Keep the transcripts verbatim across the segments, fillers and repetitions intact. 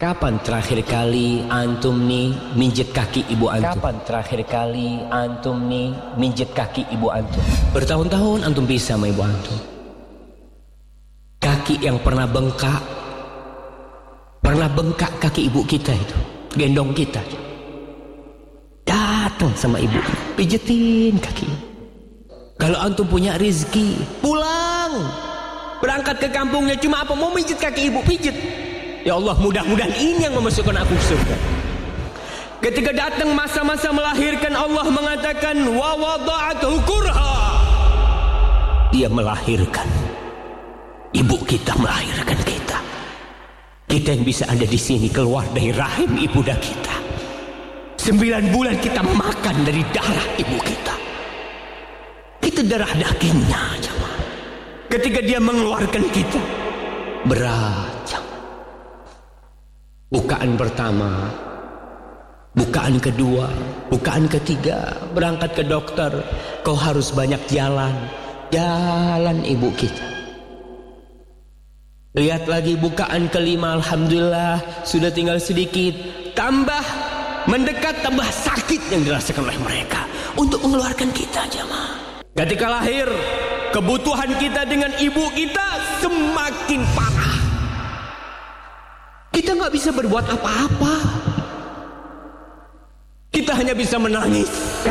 Kapan terakhir kali antum nih minjet kaki ibu antum? Kapan terakhir kali antum nih minjet kaki ibu antum? Bertahun-tahun antum bisa sama ibu antum. Kaki yang pernah bengkak, pernah bengkak kaki ibu kita itu, gendong kita. Datang sama ibu, pijetin kaki. Kalau antum punya rezeki, pulang, berangkat ke kampungnya, cuma apa? Mau mijet kaki ibu, pijet. Ya Allah, mudah-mudahan ini yang memasukkan aku ke surga. Ketika datang masa-masa melahirkan, Allah mengatakan wa wada'athu kurha. Dia melahirkan. Ibu kita melahirkan kita. Kita yang bisa ada di sini keluar dari rahim ibunda kita. Sembilan bulan kita makan dari darah ibu kita. Itu darah dagingnya, jemaah. Ketika dia mengeluarkan kita, berat. Bukaan pertama, bukaan kedua, bukaan ketiga, berangkat ke dokter, kau harus banyak jalan, jalan ibu kita. Lihat lagi bukaan kelima, alhamdulillah sudah tinggal sedikit, tambah mendekat, tambah sakit yang dirasakan oleh mereka untuk mengeluarkan kita, jemaah. Ketika lahir, kebutuhan kita dengan ibu kita semakin parah. Kita nggak bisa berbuat apa-apa. Kita hanya bisa menangis.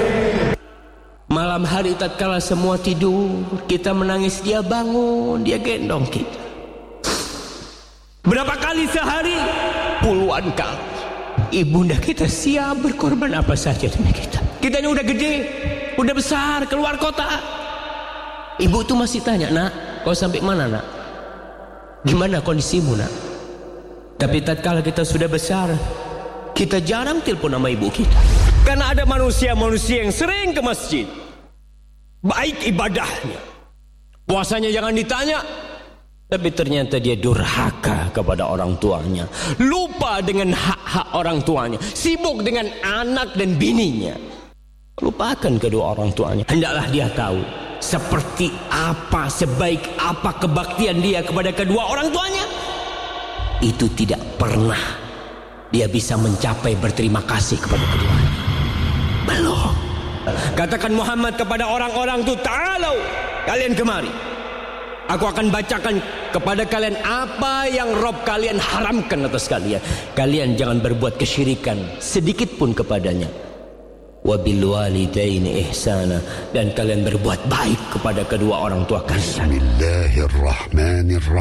Malam hari tatkala semua tidur, kita menangis, dia bangun, dia gendong kita. Berapa kali sehari? Puluhan kali. Ibunda kita siap berkorban apa saja demi kita. Kita ini udah gede, udah besar, keluar kota. Ibu tuh masih tanya, nak, kau sampai mana, nak? Gimana kondisimu, nak? Tapi tatkala kita sudah besar, kita jarang telepon sama ibu kita. Karena ada manusia-manusia yang sering ke masjid, baik ibadahnya, puasanya jangan ditanya, tapi ternyata dia durhaka kepada orang tuanya, lupa dengan hak-hak orang tuanya, sibuk dengan anak dan bininya, lupakan kedua orang tuanya. Hendaklah dia tahu seperti apa, sebaik apa kebaktian dia kepada kedua orang tuanya, itu tidak pernah dia bisa mencapai berterima kasih kepada keduanya. Belum. Katakan Muhammad kepada orang-orang itu, ta'alau, kalian kemari. Aku akan bacakan kepada kalian apa yang Rob kalian haramkan atas kalian. Kalian jangan berbuat kesyirikan sedikit pun kepadanya. Wabil walidaini ihsana, dan kalian berbuat baik kepada kedua orang tua kalian. Bismillahirrahmanirrahim.